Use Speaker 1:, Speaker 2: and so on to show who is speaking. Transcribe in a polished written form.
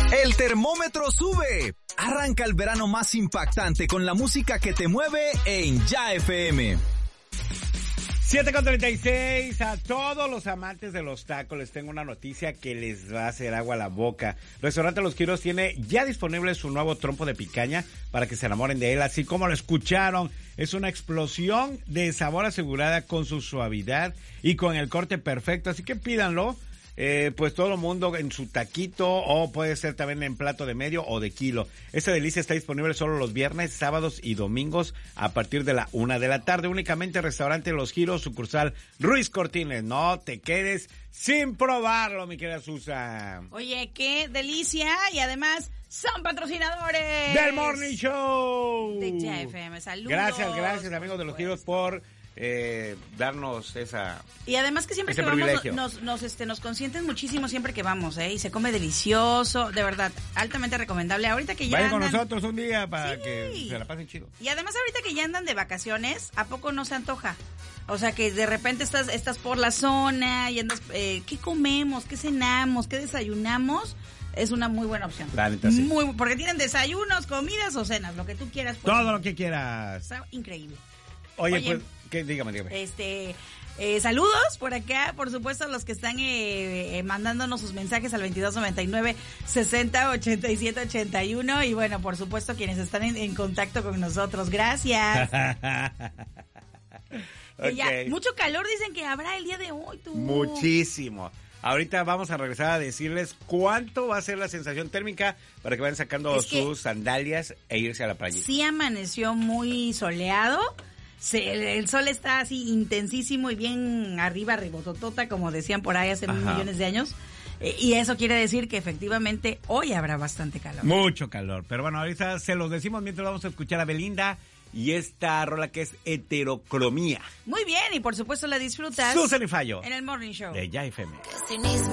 Speaker 1: El termómetro sube. Arranca el verano más impactante con la música que te mueve en Ya FM.
Speaker 2: 7:36, a todos los amantes de los tacos les tengo una noticia que les va a hacer agua a la boca. Restaurante Los Quiros tiene ya disponible su nuevo trompo de picaña para que se enamoren de él, así como lo escucharon. Es una explosión de sabor asegurada con su suavidad y con el corte perfecto, así que pídanlo. Pues todo el mundo en su taquito o puede ser también en plato de medio o de kilo. Esta delicia está disponible solo los viernes, sábados y domingos a partir de la 1 de la tarde. Únicamente Restaurante Los Giros, sucursal Ruiz Cortines. No te quedes sin probarlo, mi querida Susa.
Speaker 3: Oye, qué delicia, y además son patrocinadores
Speaker 2: del Morning Show
Speaker 3: de Ya FM. Saludos.
Speaker 2: Gracias amigos de Los Giros por darnos esa.
Speaker 3: Y además que siempre que
Speaker 2: privilegio.
Speaker 3: vamos nos consienten muchísimo siempre que vamos, y se come delicioso, de verdad, altamente recomendable. Ahorita que ya
Speaker 2: vayan
Speaker 3: andan
Speaker 2: con nosotros un día para que se la pasen chido.
Speaker 3: Y además ahorita que ya andan de vacaciones, ¿a poco no se antoja? O sea, que de repente estás por la zona y andas, ¿qué comemos? ¿Qué cenamos? ¿Qué desayunamos? Es una muy buena opción.
Speaker 2: La neta, sí.
Speaker 3: Porque tienen desayunos, comidas o cenas, lo que tú quieras. Pues,
Speaker 2: todo lo que quieras.
Speaker 3: Está increíble.
Speaker 2: Oye, pues, dígame.
Speaker 3: Saludos por acá, por supuesto, a los que están mandándonos sus mensajes al 2299-608781 y bueno, por supuesto, quienes están en contacto con nosotros. Gracias.
Speaker 2: Okay.
Speaker 3: Ya, mucho calor dicen que habrá el día de hoy, tú.
Speaker 2: Muchísimo. Ahorita vamos a regresar a decirles cuánto va a ser la sensación térmica para que vayan sacando sus sandalias e irse a la playa.
Speaker 3: Sí amaneció muy soleado. El sol está así intensísimo y bien arribototota, como decían por ahí hace millones de años. Y eso quiere decir que efectivamente hoy habrá bastante calor.
Speaker 2: Mucho calor. Pero bueno, ahorita se los decimos mientras vamos a escuchar a Belinda y esta rola que es Heterocromía.
Speaker 3: Muy bien, y por supuesto la disfrutas.
Speaker 2: Susan y Fallo.
Speaker 3: En el Morning Show
Speaker 2: de Ya FM.